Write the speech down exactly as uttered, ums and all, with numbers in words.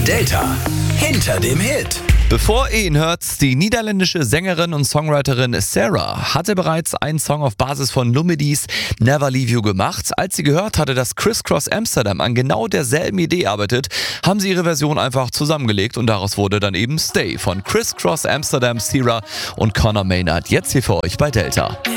Delta hinter dem Hit. Bevor ihr ihn hört, die niederländische Sängerin und Songwriterin Sarah hatte bereits einen Song auf Basis von Lumidis Never Leave You gemacht. Als sie gehört hatte, dass Criss Cross Amsterdam an genau derselben Idee arbeitet, haben sie ihre Version einfach zusammengelegt und daraus wurde dann eben Stay von Criss Cross Amsterdam, Sarah und Conor Maynard. Jetzt hier für euch bei Delta.